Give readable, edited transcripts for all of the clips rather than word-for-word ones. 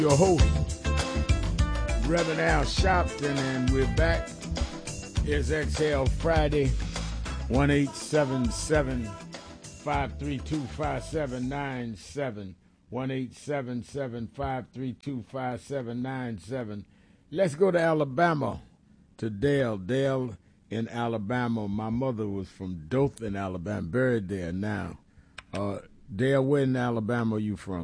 Your host, Reverend Al Sharpton, and we're back. It's Exhale Friday, 1-877-532-5797, 1-877-532-5797. Let's go to Alabama, to Dale. Dale in Alabama. My mother was from Dothan, Alabama, buried there now. Dale, where in Alabama are you from?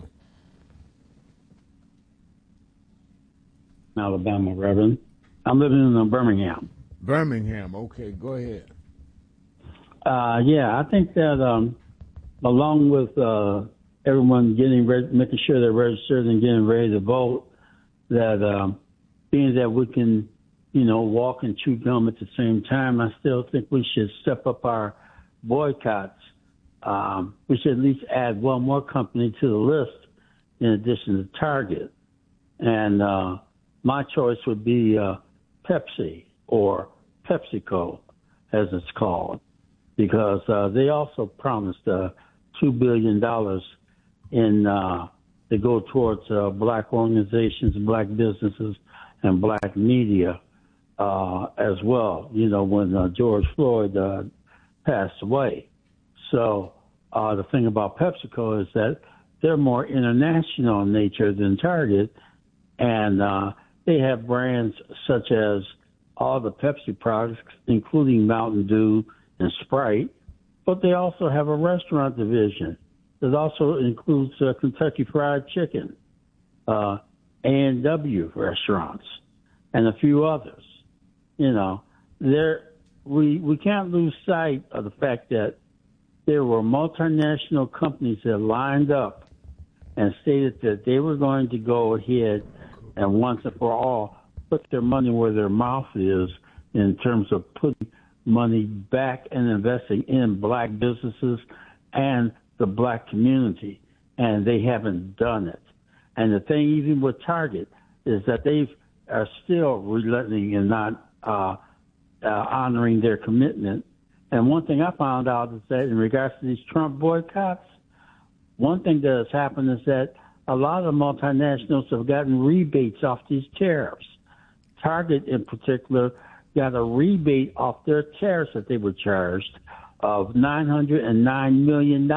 Alabama, Reverend. I'm living in Birmingham. Birmingham, okay, go ahead. I think that along with everyone making sure they're registered and getting ready to vote, that being that we can, walk and chew gum at the same time, I still think we should step up our boycotts. We should at least add one more company to the list in addition to Target. And my choice would be Pepsi or PepsiCo, as it's called, because they also promised $2 billion to go towards black organizations, black businesses, and black media as well, when George Floyd passed away. So the thing about PepsiCo is that they're more international in nature than Target, and they have brands such as all the Pepsi products, including Mountain Dew and Sprite, but they also have a restaurant division that also includes Kentucky Fried Chicken, A&W restaurants, and a few others. We can't lose sight of the fact that there were multinational companies that lined up and stated that they were going to go ahead and once and for all put their money where their mouth is in terms of putting money back and investing in black businesses and the black community. And they haven't done it. And the thing even with Target is that they are still relenting and not honoring their commitment. And one thing I found out is that in regards to these Trump boycotts, one thing that has happened is that a lot of multinationals have gotten rebates off these tariffs. Target, in particular, got a rebate off their tariffs that they were charged of $909 million.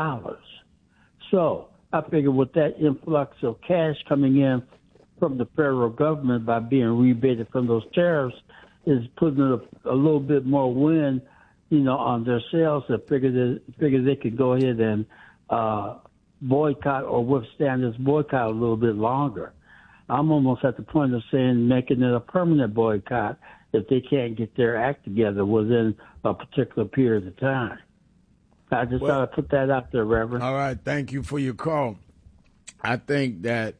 So I figure with that influx of cash coming in from the federal government by being rebated from those tariffs is putting a little bit more wind, on their sales. I figure they could go ahead and boycott or withstand this boycott a little bit longer. I'm almost at the point of saying making it a permanent boycott if they can't get their act together within a particular period of time. I just thought I'd put that out there, Reverend. All right, thank you for your call. I think that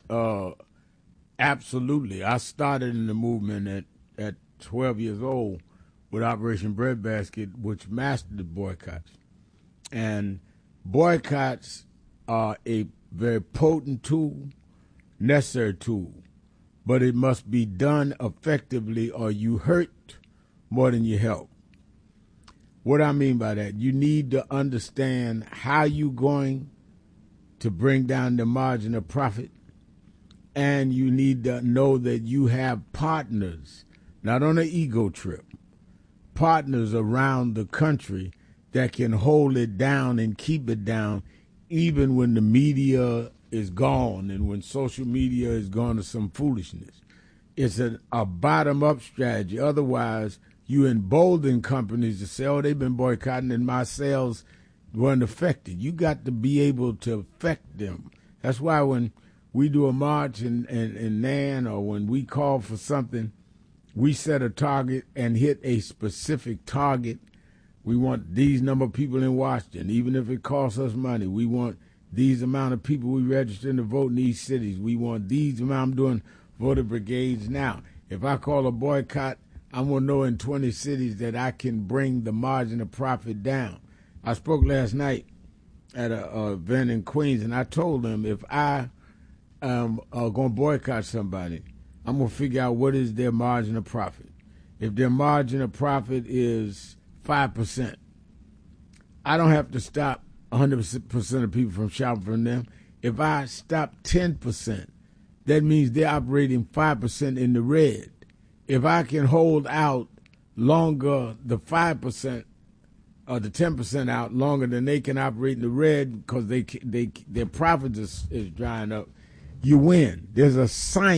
absolutely. I started in the movement at 12 years old with Operation Breadbasket, which mastered the boycotts. And boycotts are a very potent tool, necessary tool, but it must be done effectively or you hurt more than you help. What I mean by that, you need to understand how you're going to bring down the margin of profit, and you need to know that you have partners, not on an ego trip, partners around the country that can hold it down and keep it down even when the media is gone and when social media is gone to some foolishness. It's a bottom-up strategy. Otherwise, you embolden companies to say, oh, they've been boycotting and my sales weren't affected. You got to be able to affect them. That's why when we do a march in NAN or when we call for something, we set a target and hit a specific target. We want these number of people in Washington, even if it costs us money. We want these amount of people we register to vote in these cities. We want these amount. I'm doing voter brigades now. If I call a boycott, I'm going to know in 20 cities that I can bring the margin of profit down. I spoke last night at an event in Queens, and I told them if I am going to boycott somebody, I'm going to figure out what is their margin of profit. If their margin of profit is 5%, I don't have to stop 100% of people from shopping from them. If I stop 10%, that means they're operating 5% in the red. If I can hold out longer, the 5% or the 10% out longer than they can operate in the red because their profit is drying up, you win. There's a science